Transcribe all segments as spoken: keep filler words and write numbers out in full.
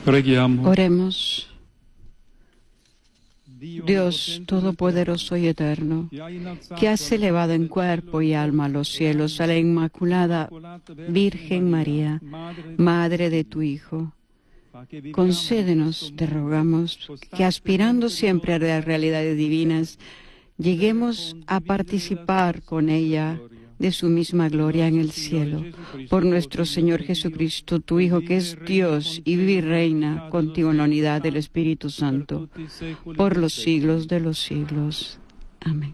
Preghiamo. Oremos. Dios Todopoderoso y Eterno, que has elevado en cuerpo y alma a los cielos a la Inmaculada Virgen María, Madre de tu Hijo, concédenos, te rogamos, que aspirando siempre a las realidades divinas, lleguemos a participar con ella de su misma gloria en el cielo. Por nuestro Señor Jesucristo, tu Hijo, que es Dios y vive y reina contigo en la unidad del Espíritu Santo, por los siglos de los siglos. Amén.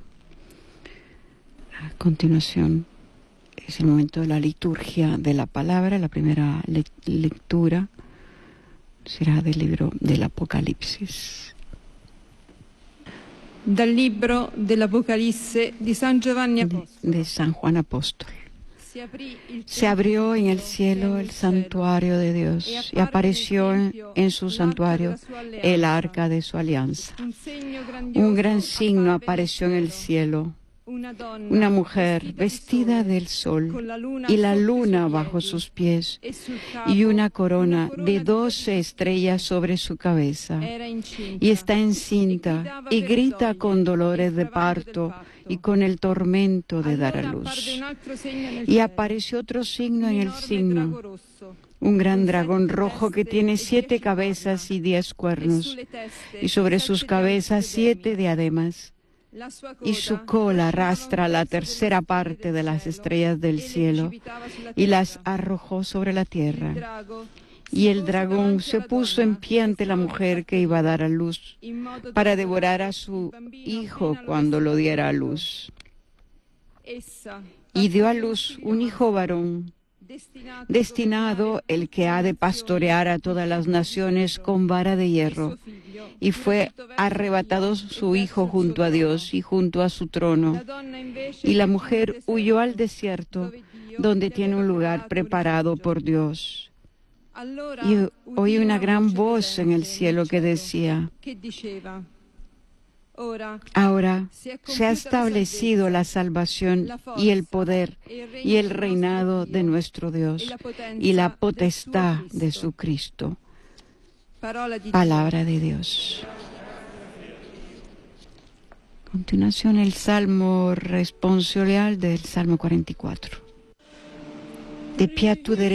A continuación es el momento de la liturgia de la palabra. La primera le lectura será del libro del Apocalipsis. Dal libro dell'Apocalisse di San Giovanni de, Apostolo. de San Juan Apóstol. Se abrió en el cielo el santuario de Dios y apareció en, en su santuario el arca de su alianza. Un gran signo apareció en el cielo. Una mujer vestida del sol y la luna bajo sus pies y una corona de doce estrellas sobre su cabeza. Y está encinta y grita con dolores de parto y con el tormento de dar a luz. Y apareció otro signo en el signo, un gran dragón rojo que tiene siete cabezas y diez cuernos, y sobre sus cabezas siete diademas. Y su cola arrastra la tercera parte de las estrellas del cielo y las arrojó sobre la tierra. Y el dragón se puso en pie ante la mujer que iba a dar a luz para devorar a su hijo cuando lo diera a luz. Y dio a luz un hijo varón, destinado el que ha de pastorear a todas las naciones con vara de hierro. Y fue arrebatado su hijo junto a Dios y junto a su trono. Y la mujer huyó al desierto, donde tiene un lugar preparado por Dios. Y oí una gran voz en el cielo que decía: ahora se ha establecido la salvación y el poder y el reinado de nuestro Dios y la potestad de su Cristo. Palabra de Dios. A continuación, el salmo responsorial del Salmo cuarenta y cuatro. De pie a tu derecha.